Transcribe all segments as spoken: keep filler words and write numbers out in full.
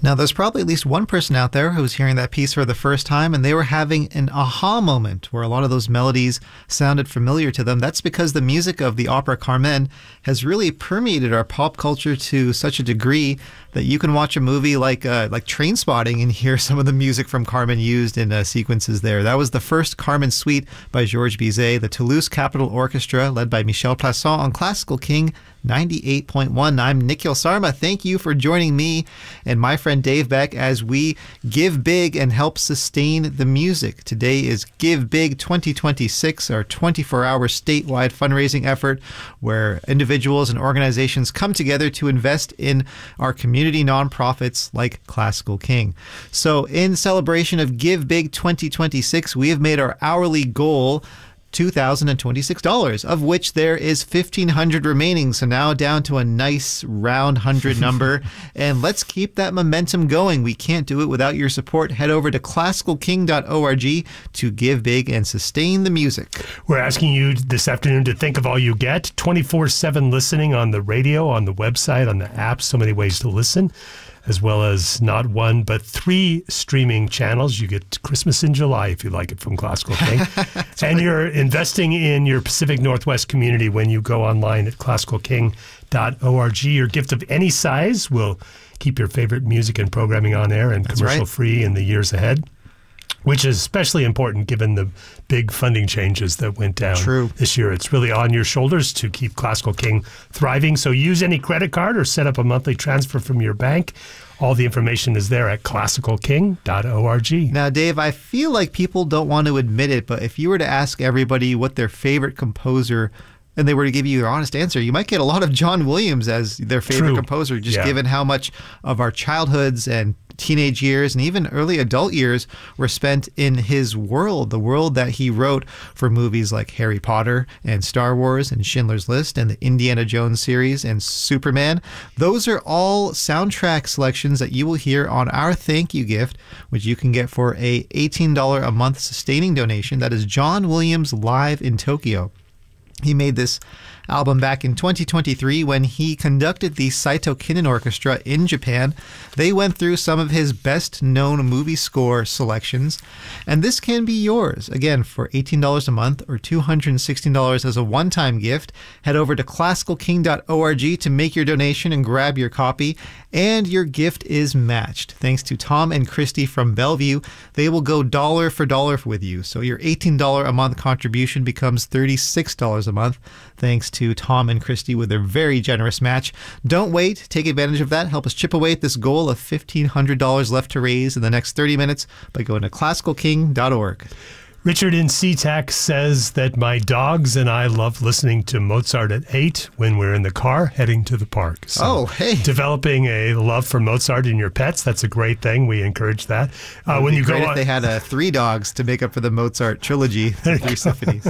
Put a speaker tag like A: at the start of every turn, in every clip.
A: Now, there's probably at least one person out there who's hearing that piece for the first time, and they were having an aha moment where a lot of those melodies sounded familiar to them. That's because the music of the opera Carmen has really permeated our pop culture to such a degree that you can watch a movie like uh, like Trainspotting and hear some of the music from Carmen used in uh, sequences there. That was the first Carmen suite by Georges Bizet, the Toulouse Capitol Orchestra, led by Michel Plasson on Classical King ninety-eight point one. I'm Nikhil Sarma. Thank you for joining me and my friend Dave Beck as we give big and help sustain the music. Today is Give Big twenty twenty-six, our twenty-four hour statewide fundraising effort where individuals and organizations come together to invest in our community nonprofits like Classical King. So in celebration of Give Big twenty twenty-six, we have made our hourly goal two thousand twenty-six dollars, of which there is fifteen hundred dollars remaining. So now down to a nice round hundred number. And let's keep that momentum going. We can't do it without your support. Head over to classical king dot org to give big and sustain the music.
B: We're asking you this afternoon to think of all you get. twenty-four seven listening on the radio, on the website, on the app. So many ways to listen, as well as not one, but three streaming channels. You get Christmas in July, if you like it, from Classical King. And right. You're investing in your Pacific Northwest community when you go online at classical king dot org. Your gift of any size will keep your favorite music and programming on air and commercial-free right. in the years ahead, which is especially important given the big funding changes that went down
A: True.
B: this year. It's really on your shoulders to keep Classical King thriving. So use any credit card or set up a monthly transfer from your bank. All the information is there at classical king dot org.
A: Now, Dave, I feel like people don't want to admit it, but if you were to ask everybody what their favorite composer and they were to give you your honest answer, you might get a lot of John Williams as their favorite
B: True.
A: composer, just
B: yeah.
A: given how much of our childhoods and teenage years and even early adult years were spent in his world, the world that he wrote for movies like Harry Potter and Star Wars and Schindler's List and the Indiana Jones series and Superman. Those are all soundtrack selections that you will hear on our thank you gift, which you can get for a eighteen dollars a month sustaining donation. That is John Williams Live in Tokyo. He made this album back in twenty twenty-three when he conducted the Saito Kinen Orchestra in Japan. They went through some of his best-known movie score selections, and this can be yours. Again, for eighteen dollars a month or two hundred sixteen dollars as a one-time gift, head over to classical king dot org to make your donation and grab your copy, and your gift is matched. Thanks to Tom and Christy from Bellevue, they will go dollar for dollar with you. So your eighteen dollars a month contribution becomes thirty-six dollars a month, thanks to Tom and Christy with their very generous match. Don't wait. Take advantage of that. Help us chip away at this goal of fifteen hundred dollars left to raise in the next thirty minutes by going to classical king dot org.
B: Richard in SeaTac says that my dogs and I love listening to Mozart at eight when we're in the car heading to the park. So
A: oh, hey.
B: Developing a love for Mozart in your pets, that's a great thing. We encourage that. Uh, when you go
A: if
B: on,
A: they had uh, three dogs to make up for the Mozart trilogy, the three symphonies.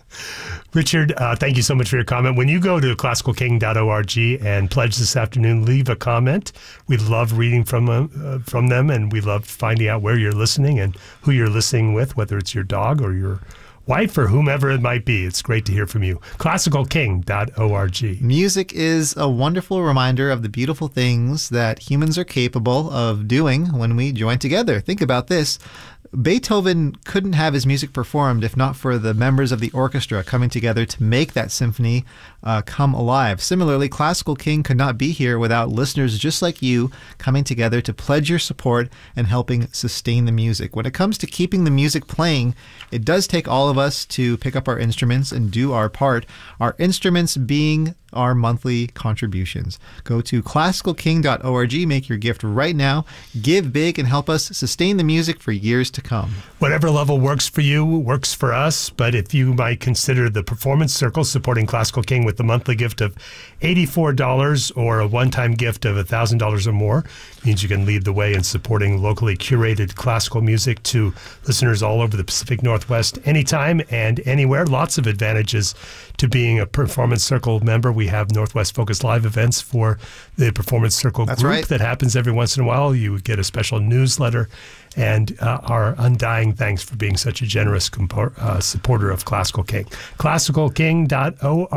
B: Richard, uh, thank you so much for your comment. When you go to classical king dot org and pledge this afternoon, leave a comment. We love reading from uh, from them, and we love finding out where you're listening and who you're listening with, whether it's your dog or your wife or whomever it might be. It's great to hear from you. classical king dot org.
A: Music is a wonderful reminder of the beautiful things that humans are capable of doing when we join together. Think about this. Beethoven couldn't have his music performed if not for the members of the orchestra coming together to make that symphony uh, come alive. Similarly, Classical King could not be here without listeners just like you coming together to pledge your support and helping sustain the music. When it comes to keeping the music playing, it does take all of us to pick up our instruments and do our part, our instruments being our monthly contributions. Go to classical king dot org, make your gift right now, give big, and help us sustain the music for years to come.
B: Whatever level works for you works for us, but if you might consider the Performance Circle supporting Classical King with the monthly gift of eighty-four dollars or a one-time gift of one thousand dollars or more, means you can lead the way in supporting locally curated classical music to listeners all over the Pacific Northwest anytime and anywhere. Lots of advantages to being a Performance Circle member. We have Northwest Focus Live events for the Performance Circle
A: That's
B: group
A: right.
B: that happens every once in a while. You get a special newsletter, and uh, our undying thanks for being such a generous compo- uh, supporter of Classical King. classical king dot org.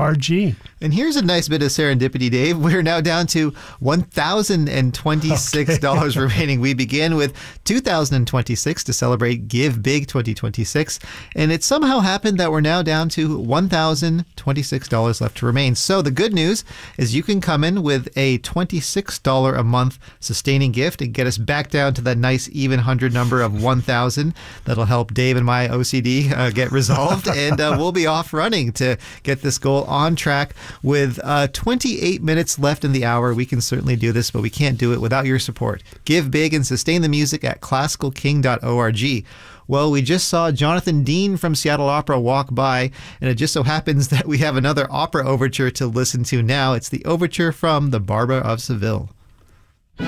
B: neat.
A: And here's a nice bit of serendipity, Dave. We're now down to one thousand twenty-six dollars okay. remaining. We began with two thousand twenty-six to celebrate Give Big twenty twenty-six, and it somehow happened that we're now down to one thousand twenty-six dollars left to remain. So the good news is you can come in with a twenty-six dollars a month sustaining gift and get us back down to that nice even hundred number of one thousand. That'll help Dave and my O C D uh, get resolved, and uh, we'll be off running to get this goal on track. With uh, twenty-eight minutes left in the hour, we can certainly do this, but we can't do it without your support. Give big and sustain the music at classical king dot org. Well, we just saw Jonathan Dean from Seattle Opera walk by, and it just so happens that we have another opera overture to listen to now. It's the overture from The Barber of Seville.